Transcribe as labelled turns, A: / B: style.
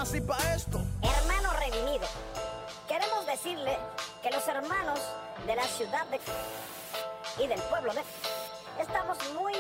A: nací pa' esto.
B: Hermano redimido, queremos decirle que los hermanos de la ciudad de y del pueblo de estamos muy